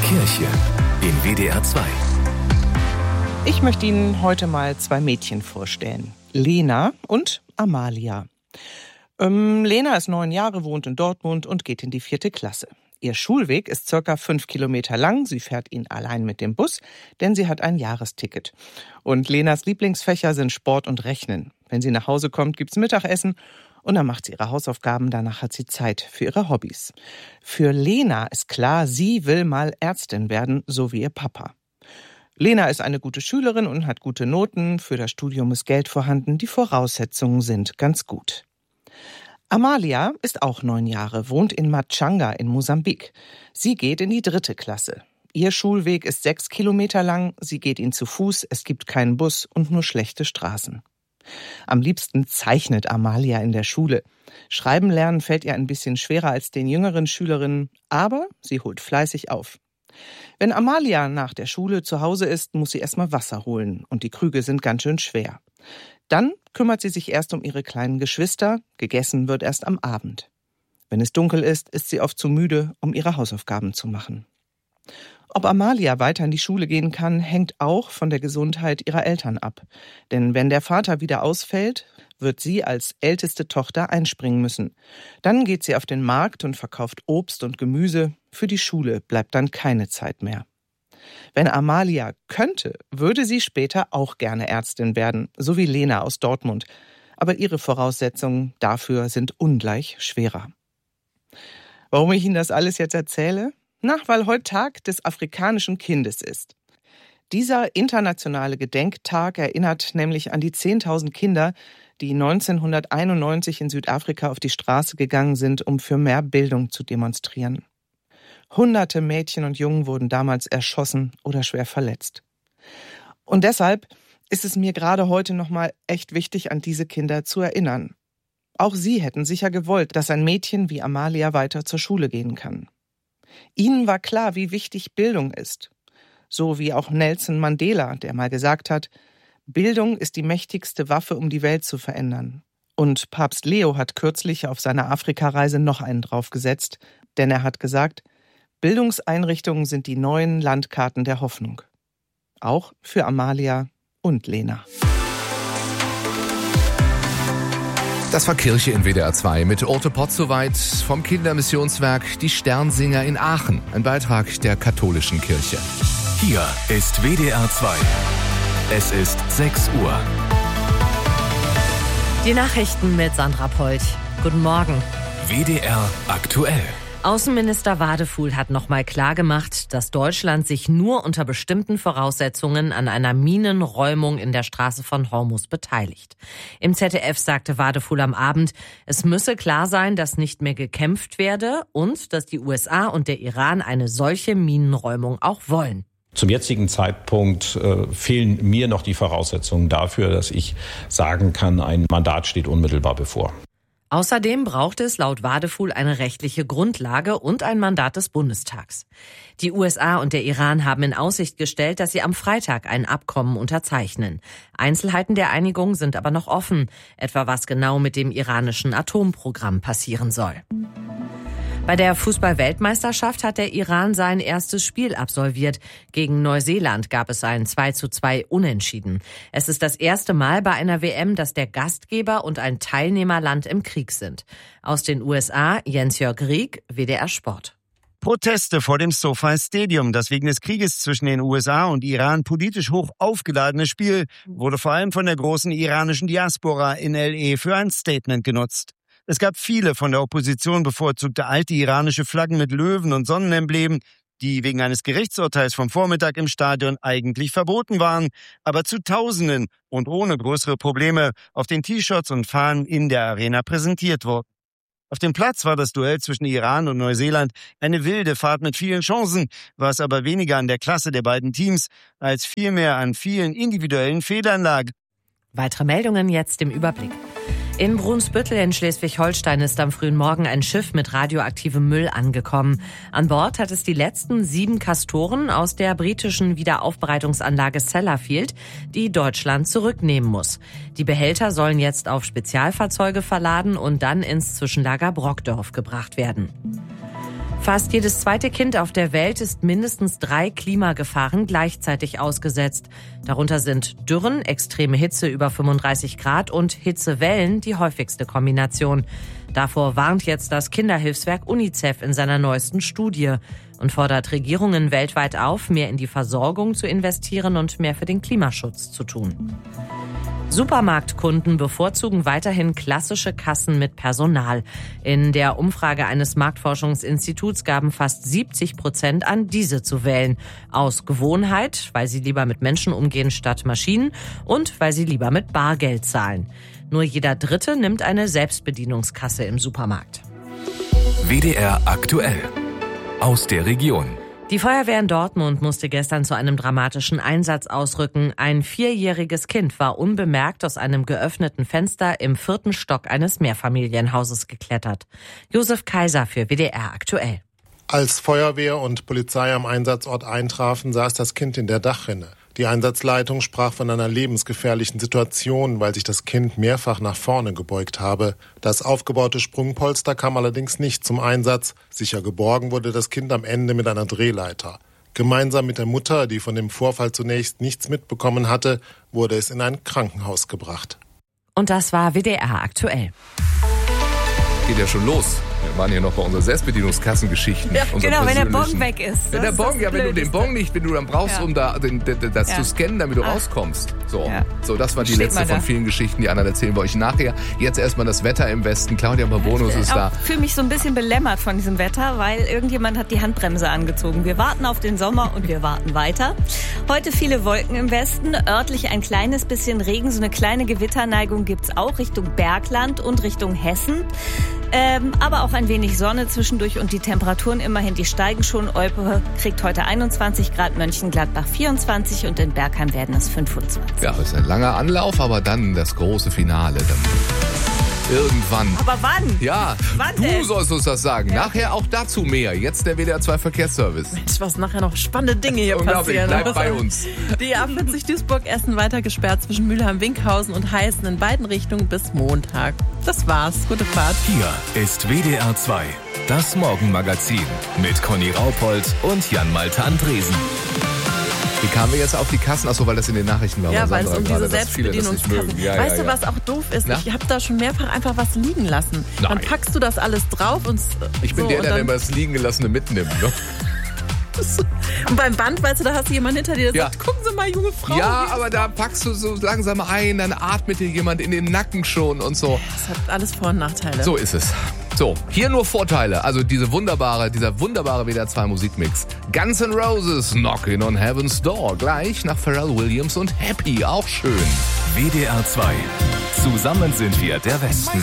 Kirche in WDR 2. Ich möchte Ihnen heute mal 2 Mädchen vorstellen. Lena und Amalia. Lena ist 9 Jahre, wohnt in Dortmund und geht in die 4. Klasse. Ihr Schulweg ist ca. 5 Kilometer lang. Sie fährt ihn allein mit dem Bus, denn sie hat ein Jahresticket. Und Lenas Lieblingsfächer sind Sport und Rechnen. Wenn sie nach Hause kommt, gibt's Mittagessen und dann macht sie ihre Hausaufgaben. Danach hat sie Zeit für ihre Hobbys. Für Lena ist klar, sie will mal Ärztin werden, so wie ihr Papa. Lena ist eine gute Schülerin und hat gute Noten. Für das Studium ist Geld vorhanden. Die Voraussetzungen sind ganz gut. Amalia ist auch 9 Jahre, wohnt in Machanga in Mosambik. Sie geht in die 3. Klasse. Ihr Schulweg ist 6 Kilometer lang. Sie geht ihn zu Fuß. Es gibt keinen Bus und nur schlechte Straßen. Am liebsten zeichnet Amalia in der Schule. Schreiben lernen fällt ihr ein bisschen schwerer als den jüngeren Schülerinnen, aber sie holt fleißig auf. Wenn Amalia nach der Schule zu Hause ist, muss sie erstmal Wasser holen und die Krüge sind ganz schön schwer. Dann kümmert sie sich erst um ihre kleinen Geschwister, gegessen wird erst am Abend. Wenn es dunkel ist sie oft zu müde, um ihre Hausaufgaben zu machen. Ob Amalia weiter in die Schule gehen kann, hängt auch von der Gesundheit ihrer Eltern ab. Denn wenn der Vater wieder ausfällt, wird sie als älteste Tochter einspringen müssen. Dann geht sie auf den Markt und verkauft Obst und Gemüse. Für die Schule bleibt dann keine Zeit mehr. Wenn Amalia könnte, würde sie später auch gerne Ärztin werden, so wie Lena aus Dortmund. Aber ihre Voraussetzungen dafür sind ungleich schwerer. Warum ich Ihnen das alles jetzt erzähle? Weil heute Tag des afrikanischen Kindes ist. Dieser internationale Gedenktag erinnert nämlich an die 10.000 Kinder, die 1991 in Südafrika auf die Straße gegangen sind, um für mehr Bildung zu demonstrieren. Hunderte Mädchen und Jungen wurden damals erschossen oder schwer verletzt. Und deshalb ist es mir gerade heute nochmal echt wichtig, an diese Kinder zu erinnern. Auch sie hätten sicher gewollt, dass ein Mädchen wie Amalia weiter zur Schule gehen kann. Ihnen war klar, wie wichtig Bildung ist. So wie auch Nelson Mandela, der mal gesagt hat, Bildung ist die mächtigste Waffe, um die Welt zu verändern. Und Papst Leo hat kürzlich auf seiner Afrikareise noch einen draufgesetzt, denn er hat gesagt, Bildungseinrichtungen sind die neuen Landkarten der Hoffnung. Auch für Amalia und Lena. Das war Kirche in WDR 2 mit Orte Potzowait vom Kindermissionswerk Die Sternsinger in Aachen. Ein Beitrag der katholischen Kirche. Hier ist WDR 2. Es ist 6 Uhr. Die Nachrichten mit Sandra Polt. Guten Morgen. WDR aktuell. Außenminister Wadefuhl hat nochmal klargemacht, dass Deutschland sich nur unter bestimmten Voraussetzungen an einer Minenräumung in der Straße von Hormuz beteiligt. Im ZDF sagte Wadefuhl am Abend, es müsse klar sein, dass nicht mehr gekämpft werde und dass die USA und der Iran eine solche Minenräumung auch wollen. Zum jetzigen Zeitpunkt fehlen mir noch die Voraussetzungen dafür, dass ich sagen kann, ein Mandat steht unmittelbar bevor. Außerdem braucht es laut Wadefuhl eine rechtliche Grundlage und ein Mandat des Bundestags. Die USA und der Iran haben in Aussicht gestellt, dass sie am Freitag ein Abkommen unterzeichnen. Einzelheiten der Einigung sind aber noch offen, etwa was genau mit dem iranischen Atomprogramm passieren soll. Bei der Fußball-Weltmeisterschaft hat der Iran sein erstes Spiel absolviert. Gegen Neuseeland gab es ein 2:2 Unentschieden. Es ist das erste Mal bei einer WM, dass der Gastgeber und ein Teilnehmerland im Krieg sind. Aus den USA, Jens-Jörg Rieck, WDR Sport. Proteste vor dem SoFi Stadium. Das wegen des Krieges zwischen den USA und Iran politisch hoch aufgeladene Spiel wurde vor allem von der großen iranischen Diaspora in L.A. für ein Statement genutzt. Es gab viele von der Opposition bevorzugte alte iranische Flaggen mit Löwen und Sonnenemblemen, die wegen eines Gerichtsurteils vom Vormittag im Stadion eigentlich verboten waren, aber zu Tausenden und ohne größere Probleme auf den T-Shirts und Fahnen in der Arena präsentiert wurden. Auf dem Platz war das Duell zwischen Iran und Neuseeland eine wilde Fahrt mit vielen Chancen, was aber weniger an der Klasse der beiden Teams als vielmehr an vielen individuellen Fehlern lag. Weitere Meldungen jetzt im Überblick. In Brunsbüttel in Schleswig-Holstein ist am frühen Morgen ein Schiff mit radioaktivem Müll angekommen. An Bord hat es die letzten 7 Castoren aus der britischen Wiederaufbereitungsanlage Sellafield, die Deutschland zurücknehmen muss. Die Behälter sollen jetzt auf Spezialfahrzeuge verladen und dann ins Zwischenlager Brockdorf gebracht werden. Fast jedes zweite Kind auf der Welt ist mindestens 3 Klimagefahren gleichzeitig ausgesetzt. Darunter sind Dürren, extreme Hitze über 35 Grad und Hitzewellen die häufigste Kombination. Davor warnt jetzt das Kinderhilfswerk UNICEF in seiner neuesten Studie und fordert Regierungen weltweit auf, mehr in die Versorgung zu investieren und mehr für den Klimaschutz zu tun. Supermarktkunden bevorzugen weiterhin klassische Kassen mit Personal. In der Umfrage eines Marktforschungsinstituts gaben fast 70% an, diese zu wählen. Aus Gewohnheit, weil sie lieber mit Menschen umgehen statt Maschinen und weil sie lieber mit Bargeld zahlen. Nur jeder Dritte nimmt eine Selbstbedienungskasse im Supermarkt. WDR aktuell. Aus der Region. Die Feuerwehr in Dortmund musste gestern zu einem dramatischen Einsatz ausrücken. Ein 4-jähriges Kind war unbemerkt aus einem geöffneten Fenster im 4. Stock eines Mehrfamilienhauses geklettert. Josef Kaiser für WDR aktuell. Als Feuerwehr und Polizei am Einsatzort eintrafen, saß das Kind in der Dachrinne. Die Einsatzleitung sprach von einer lebensgefährlichen Situation, weil sich das Kind mehrfach nach vorne gebeugt habe. Das aufgebaute Sprungpolster kam allerdings nicht zum Einsatz. Sicher geborgen wurde das Kind am Ende mit einer Drehleiter. Gemeinsam mit der Mutter, die von dem Vorfall zunächst nichts mitbekommen hatte, wurde es in ein Krankenhaus gebracht. Und das war WDR aktuell. Geht ja schon los. Wir waren hier noch bei unseren Selbstbedienungskassengeschichten. Ja, genau, wenn der Bon weg ist. Wenn der Bon, ja, wenn du den Bon nicht, wenn du dann brauchst, um da das zu scannen, damit du rauskommst. So, das war die letzte von vielen Geschichten, die anderen erzählen wir euch nachher. Jetzt erstmal das Wetter im Westen. Claudia Bonus ist da. Ich fühle mich so ein bisschen belämmert von diesem Wetter, weil irgendjemand hat die Handbremse angezogen. Wir warten auf den Sommer und wir warten weiter. Heute viele Wolken im Westen, örtlich ein kleines bisschen Regen. So eine kleine Gewitterneigung gibt's auch Richtung Bergland und Richtung Hessen. Aber auch ein wenig Sonne zwischendurch und die Temperaturen immerhin, die steigen schon. Olpe kriegt heute 21 Grad, Mönchengladbach 24 und in Bergheim werden es 25. Ja, das ist ein langer Anlauf, aber dann das große Finale. Dann irgendwann. Aber wann? Ja, wann du denn? sollst uns das sagen. Ja. Nachher auch dazu mehr. Jetzt der WDR 2 Verkehrsservice. Mensch, was nachher noch spannende Dinge hier passieren. Bleibt bei uns. Die A40 Duisburg-Essen weiter gesperrt zwischen Mülheim-Winkhausen und Heißen in beiden Richtungen bis Montag. Das war's. Gute Fahrt. Hier ist WDR 2, das Morgenmagazin mit Conny Raupold und Jan-Malte Andresen. Wie kamen wir jetzt auf die Kassen? Achso, weil das in den Nachrichten war. Ja, weil es um diese Selbstbedienungskassen. Weißt du, was auch doof ist? Na? Ich habe da schon mehrfach einfach was liegen lassen. Nein. Dann packst du das alles drauf und ich bin der immer das Liegengelassene mitnimmt. Ne? Und beim Band, weißt du, da hast du jemanden hinter dir, der sagt, gucken Sie mal, junge Frau. Ja, aber da packst du so langsam ein, dann atmet dir jemand in den Nacken schon und so. Das hat alles Vor- und Nachteile. So ist es. So, hier nur Vorteile. Also dieser wunderbare WDR 2 Musikmix. Guns N' Roses, Knockin' on Heaven's Door. Gleich nach Pharrell Williams und Happy, auch schön. WDR 2. Zusammen sind wir der Westen.